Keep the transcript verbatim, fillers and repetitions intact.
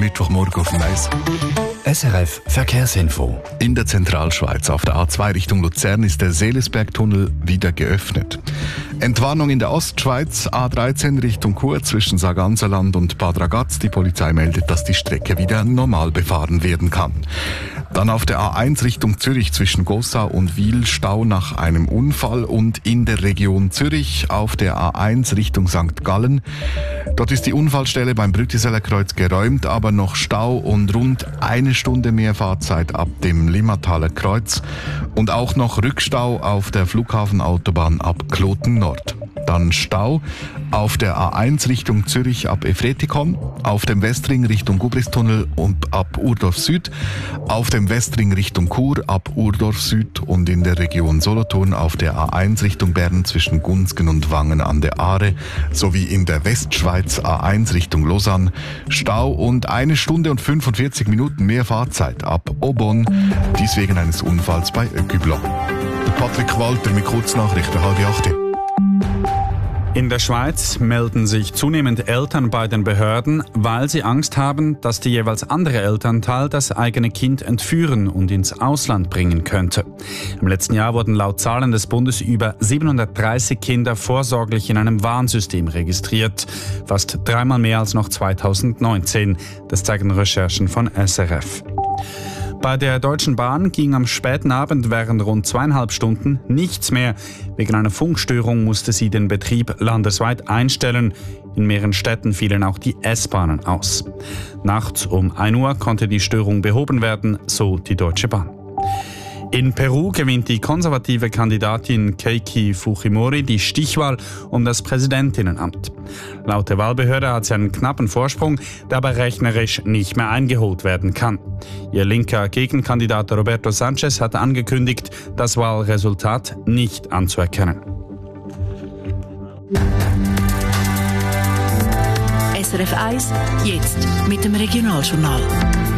Mittwochmorgen auf dem Eis. S R F Verkehrsinfo. In der Zentralschweiz auf der A zwei Richtung Luzern ist der Seelisbergtunnel wieder geöffnet. Entwarnung in der Ostschweiz, A dreizehn Richtung Chur zwischen Sarganserland und Bad Ragaz. Die Polizei meldet, dass die Strecke wieder normal befahren werden kann. Dann auf der A eins Richtung Zürich zwischen Gossau und Wil Stau nach einem Unfall und in der Region Zürich auf der A eins Richtung Sankt Gallen. Dort ist die Unfallstelle beim Brütiseler Kreuz geräumt, aber noch Stau und rund eine Stunde mehr Fahrzeit ab dem Limmataler Kreuz und auch noch Rückstau auf der Flughafenautobahn ab Kloten Nord. Dann Stau auf der A eins Richtung Zürich ab Efretikon, auf dem Westring Richtung Gubristunnel und ab Urdorf Süd, auf dem Westring Richtung Chur ab Urdorf Süd und in der Region Solothurn auf der A eins Richtung Bern zwischen Gunzgen und Wangen an der Aare sowie in der Westschweiz A eins Richtung Lausanne Stau und eine Stunde und fünfundvierzig Minuten mehr Fahrzeit ab Aubonne, dies wegen eines Unfalls bei Öcüblon. Patrick Walter mit Kurznachrichten, halb acht. In der Schweiz melden sich zunehmend Eltern bei den Behörden, weil sie Angst haben, dass die jeweils andere Elternteil das eigene Kind entführen und ins Ausland bringen könnte. Im letzten Jahr wurden laut Zahlen des Bundes über siebenhundertdreißig Kinder vorsorglich in einem Warnsystem registriert. Fast dreimal mehr als noch zweitausendneunzehn. Das zeigen Recherchen von S R F. Bei der Deutschen Bahn ging am späten Abend während rund zweieinhalb Stunden nichts mehr. Wegen einer Funkstörung musste sie den Betrieb landesweit einstellen. In mehreren Städten fielen auch die S-Bahnen aus. Nachts um ein Uhr konnte die Störung behoben werden, so die Deutsche Bahn. In Peru gewinnt die konservative Kandidatin Keiki Fujimori die Stichwahl um das Präsidentinnenamt. Laut der Wahlbehörde hat sie einen knappen Vorsprung, der aber rechnerisch nicht mehr eingeholt werden kann. Ihr linker Gegenkandidat Roberto Sanchez hatte angekündigt, das Wahlresultat nicht anzuerkennen. S R F eins, jetzt mit dem Regionaljournal.